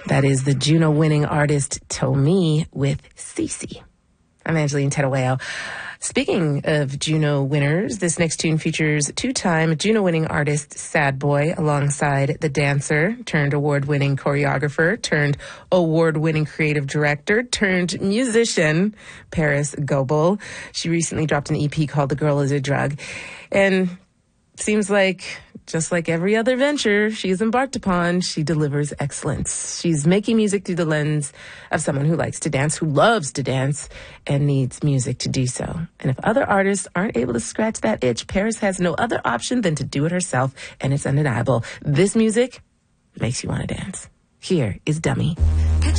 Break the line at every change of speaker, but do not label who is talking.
That is the Juno-winning artist Tomie with Cece. I'm Angeline Tedaweo. Speaking of Juno winners, this next tune features two-time Juno-winning artist Sad Boy alongside the dancer turned award-winning choreographer turned award-winning creative director turned musician Paris Goebel. She recently dropped an EP called The Girl Is a Drug. And seems like, just like every other venture she's embarked upon, she delivers excellence. She's making music through the lens of someone who likes to dance, who loves to dance, and needs music to do so. And if other artists aren't able to scratch that itch, Paris has no other option than to do it herself, and it's undeniable. This music makes you want to dance. Here is Dummy.